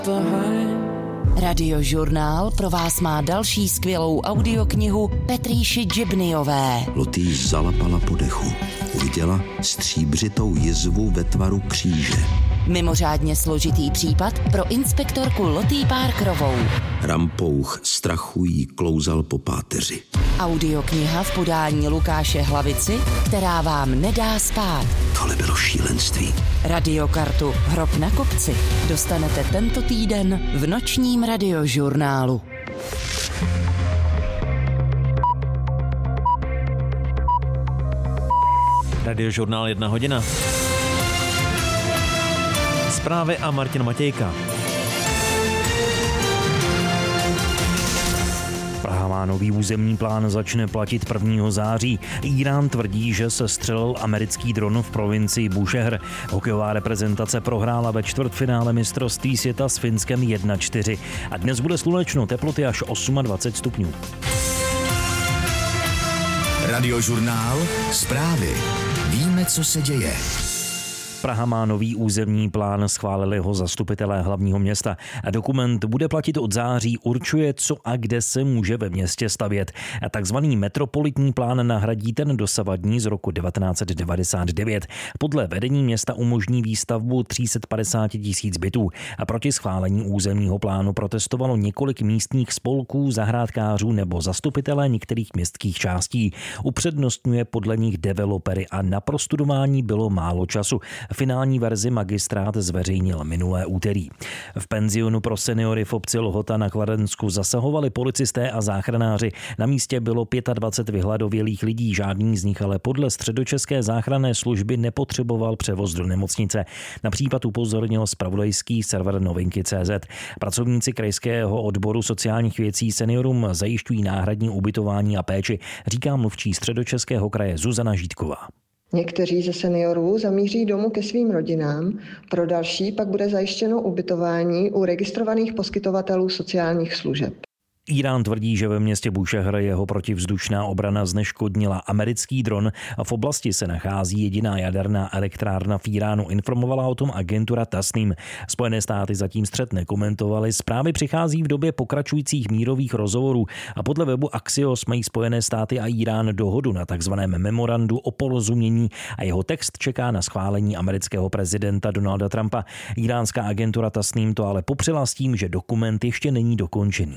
Radiožurnál pro vás má další skvělou audioknihu Petrýši Džibnyové. Lotý zalapala po dechu. Uviděla stříbřitou jizvu ve tvaru kříže. Mimořádně složitý případ pro inspektorku Lotý Parkerovou. Rampouch strachu jí klouzal po páteři. Audiokniha v podání Lukáše Hlavici, která vám nedá spát. Tohle bylo šílenství. Radiokartu Hrob na kopci dostanete tento týden v nočním radiožurnálu. Radiožurnál 1 hodina. Zprávy a Martin Matějka. Praha má nový územní plán, začne platit 1. září. Írán tvrdí, že se střelil americký dron v provincii Búšehr. Hokejová reprezentace prohrála ve čtvrtfinále mistrovství světa s Finskem 1-4. A dnes bude slunečno, teploty až 28 stupňů. Radiožurnál, zprávy. Víme, co se děje. Praha má nový územní plán, schválili ho zastupitelé hlavního města. A dokument bude platit od září, určuje, co a kde se může ve městě stavět. A takzvaný metropolitní plán nahradí ten dosavadní z roku 1999. Podle vedení města umožní výstavbu 350 000 bytů. A proti schválení územního plánu protestovalo několik místních spolků, zahrádkářů nebo zastupitelé některých městských částí. Upřednostňuje podle nich developery a na prostudování bylo málo času. Finální verzi magistrát zveřejnil minulé úterý. V penzionu pro seniory v obci Lhota na Kladensku zasahovali policisté a záchranáři. Na místě bylo 25 vyhladovělých lidí, žádný z nich ale podle středočeské záchranné služby nepotřeboval převoz do nemocnice. Na případ upozornil zpravodajský server Novinky.cz. Pracovníci krajského odboru sociálních věcí seniorům zajišťují náhradní ubytování a péči, říká mluvčí Středočeského kraje Zuzana Žítková. Někteří ze seniorů zamíří domů ke svým rodinám, pro další pak bude zajištěno ubytování u registrovaných poskytovatelů sociálních služeb. Írán tvrdí, že ve městě Búšehr jeho protivzdušná obrana zneškodnila americký dron a v oblasti se nachází jediná jaderná elektrárna v Íránu. Informovala o tom agentura Tasnim. Spojené státy zatím střet nekomentovaly. Zprávy přichází v době pokračujících mírových rozhovorů a podle webu Axios mají Spojené státy a Írán dohodu na takzvaném memorandu o porozumění a jeho text čeká na schválení amerického prezidenta Donalda Trumpa. Íránská agentura Tasnim to ale popřela s tím, že dokument ještě není dokončený.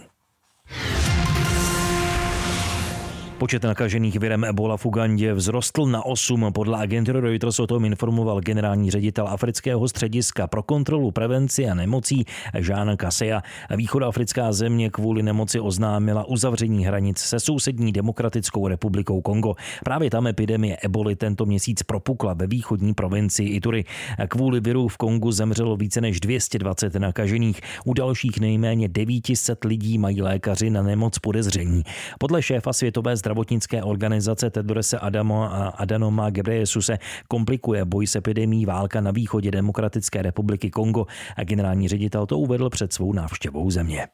Počet nakažených virem Ebola v Ugandě vzrostl na 8. Podle agentury Reuters o tom informoval generální ředitel Afrického střediska pro kontrolu, prevenci a nemocí Jean Kaseya. Východoafrická země kvůli nemoci oznámila uzavření hranic se sousední Demokratickou republikou Kongo. Právě tam epidemie Eboly tento měsíc propukla ve východní provincii Ituri. Kvůli viru v Kongu zemřelo více než 220 nakažených. U dalších nejméně 900 lidí mají lékaři na nemoc podezření. Podle šéfa Světové zdravotnické organizace Tedrose Adhanoma Ghebreyesusese komplikuje boj s epidemií válka na východě Demokratické republiky Kongo a generální ředitel to uvedl před svou návštěvou země.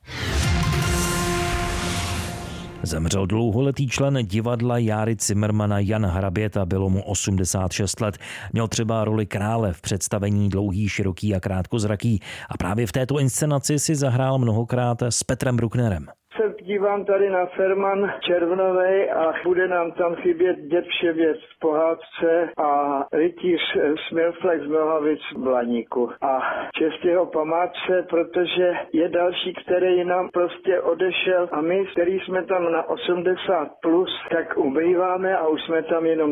Zemřel dlouholetý člen divadla Járy Cimrmana Jan Hraběta, bylo mu 86 let. Měl třeba roli krále v představení Dlouhý, široký a krátkozraký a právě v této inscenaci si zahrál mnohokrát s Petrem Brucknerem. Se dívám tady na Ferman Červnovej a bude nám tam chybět Děd Vševěc v pohádce a rytíř Smilflex z Mlhavic v Blaníku. A čest jeho památce, protože je další, který nám prostě odešel a my, který jsme tam na 80+, tak ubýváme a už jsme tam jenom